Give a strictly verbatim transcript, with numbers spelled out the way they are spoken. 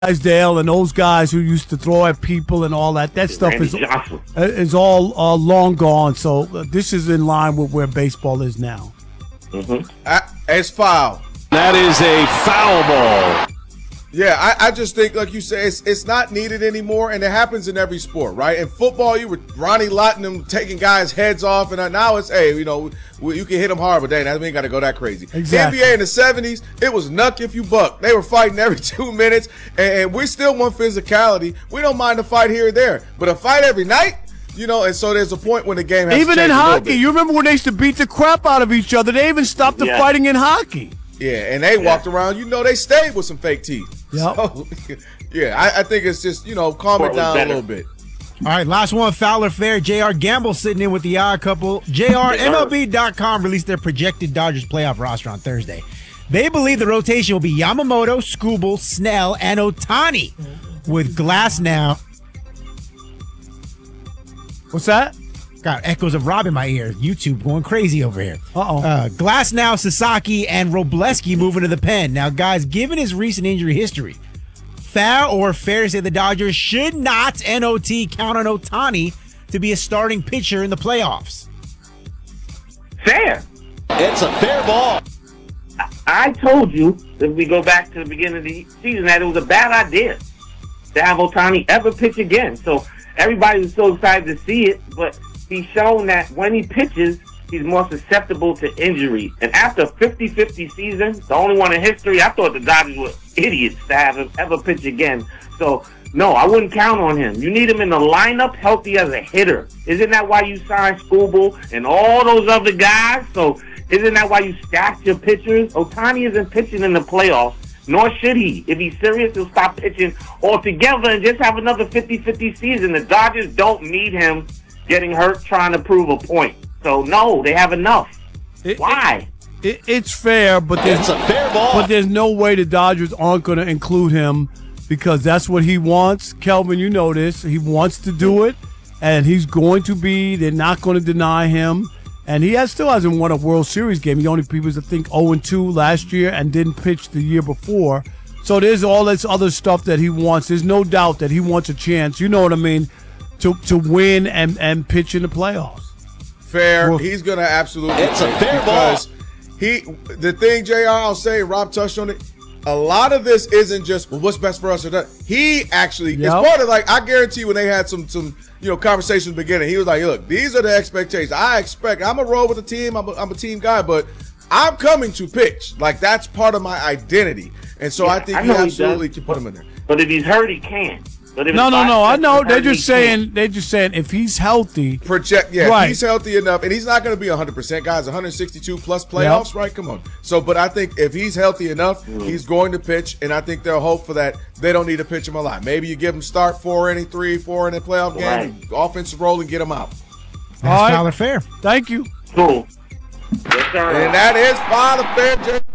Dale and those guys who used to throw at people and all that, that stuff Randy is Johnson. is all uh, long gone. So uh, this is in line with where baseball is now. Mm-hmm. I, it's foul. That is a foul ball. Yeah, I, I just think, like you say, it's, it's not needed anymore, and it happens in every sport, right? In football, you were Ronnie Lott and them taking guys' heads off, and now it's, hey, you know, we, you can hit them hard, but dang, that ain't got to go that crazy. Exactly. The N B A in the seventies, it was knuck if you buck. They were fighting every two minutes, and, and we still want physicality. We don't mind a fight here or there, but a fight every night? You know, and so there's a point when the game has Even to in change a little hockey, bit. you remember when they used to beat the crap out of each other? They even stopped the Yeah. fighting in hockey. Yeah, and they Yeah. walked around. You know, they stayed with some fake teeth. Yep. So, yeah, I, I think it's just, you know, calm Sport it was down a better. little bit. All right, last one, foul or fair. J R Gamble sitting in with the odd couple. J R, M L B dot com released their projected Dodgers playoff roster on Thursday. They believe the rotation will be Yamamoto, Skubal, Snell, and Ohtani, with Glass now. What's that? Got echoes of Rob in my ear. YouTube going crazy over here. Uh-oh. Uh, Glass now, Sasaki, and Robleski moving to the pen. Now, guys, given his recent injury history, foul or fair to say the Dodgers should not, N O T, count on Ohtani to be a starting pitcher in the playoffs? Fair. It's a fair ball. I told you, if we go back to the beginning of the season, that it was a bad idea to have Ohtani ever pitch again. So everybody was so excited to see it, but he's shown that when he pitches, he's more susceptible to injury. And after a fifty-fifty season, the only one in history, I thought the Dodgers were idiots to have him ever pitch again. So, no, I wouldn't count on him. You need him in the lineup healthy as a hitter. Isn't that why you signed Skubal and all those other guys? So, isn't that why you stacked your pitchers? Ohtani isn't pitching in the playoffs, nor should he. If he's serious, he'll stop pitching altogether and just have another fifty-fifty season. The Dodgers don't need him getting hurt trying to prove a point. So, no, they have enough. It- Why? It, it's fair, but there's It's a fair ball. but there's no way the Dodgers aren't going to include him because that's what he wants. Kelvin, you know this. He wants to do it, and he's going to be. They're not going to deny him. And he has still hasn't won a World Series game. He only people to think oh and two last year and didn't pitch the year before. So there's all this other stuff that he wants. There's no doubt that he wants a chance. You know what I mean? To to win and, and pitch in the playoffs. Fair. Well, He's going to absolutely It's a pitch fair ball. because he, the thing, J R, I'll say, Rob touched on it, a lot of this isn't just, well, what's best for us or that. He actually, Yep. it's part of like, I guarantee when they had some, some you know, conversations in the beginning, he was like, look, these are the expectations. I expect, I'm a roll with the team, I'm a, I'm a team guy, but I'm coming to pitch. Like, that's part of my identity. And so Yeah, I think I he know he absolutely does. can put him in there. But if he's hurt, he can. But if No, his no, body no. I doesn't know. hurt, They're he just can't. saying. They're just saying if he's healthy. Project, yeah, Right. he's healthy enough, and he's not going to be one hundred percent, guys. one hundred sixty-two plus playoffs, Yep. right? Come on. So, but I think if he's healthy enough, he's going to pitch, and I think they'll hope for that. They don't need to pitch him a lot. Maybe you give him start four inning, three, four in a playoff Right. game, offensive role, and get him out. That's All right. foul or fair. Thank you. Cool. Yes, sir. And that is final fair.